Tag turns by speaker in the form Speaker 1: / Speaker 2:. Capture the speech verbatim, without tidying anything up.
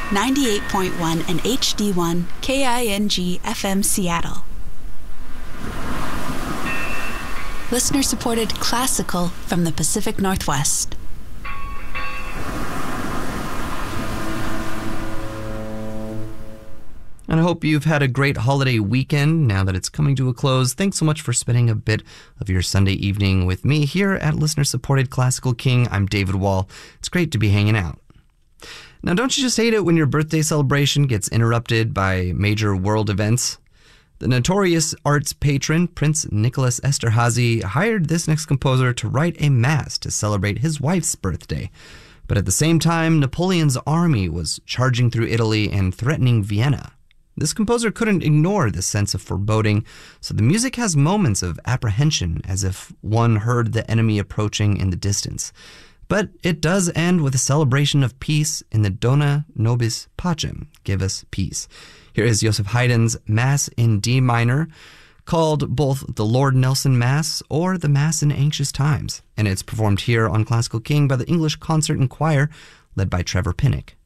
Speaker 1: ninety-eight point one and H D one K I N G F M Seattle. Listener-supported classical from the Pacific Northwest.
Speaker 2: And I hope you've had a great holiday weekend now that it's coming to a close. Thanks so much for spending a bit of your Sunday evening with me here at Listener-Supported Classical King. I'm David Wall. It's great to be hanging out. Now, don't you just hate it when your birthday celebration gets interrupted by major world events? The notorious arts patron, Prince Nicholas Esterhazy, hired this next composer to write a mass to celebrate his wife's birthday. But at the same time, Napoleon's army was charging through Italy and threatening Vienna. This composer couldn't ignore this sense of foreboding, so the music has moments of apprehension, as if one heard the enemy approaching in the distance. But it does end with a celebration of peace in the Dona Nobis Pacem, Give Us Peace. Here is Joseph Haydn's Mass in D minor, called both the Lord Nelson Mass or the Mass in Anxious Times, and it's performed here on Classical King by the English Concert and Choir, led by Trevor Pinnock.